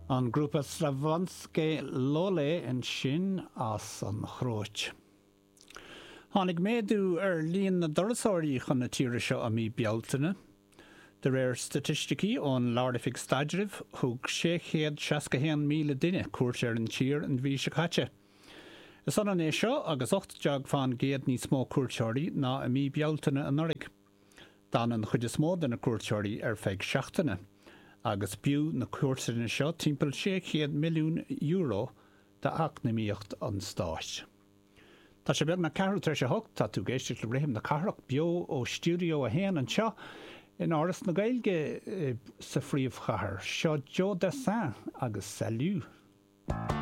An grúpa Slavonske Lole in sin as an chróit. Tháinig méadú líon na dorasóirí chun na tíre seo a mí bealtaine. De réir statisticí ón Lárdaigh Staidrimh thug 661 míle duine cuairt ar an tír an bhí se caite. Is an é seo agus 8 deag fan géad níos mó cuairteoirí ná a mí bealtaine an Norig. Dan an chuid is mó den na cuairteoirí ar feadh seachtaine. Agus biú na cuairteoirí seo timpeall 600 milliún euro de acnamíocht an stáit. Tá sé beag na 438 tá tú géisteach le réim na carach bio ó stúdio a héan an seo in áras na Gaeilge sa phríomhchathair seo Joe Dassin agus Salú.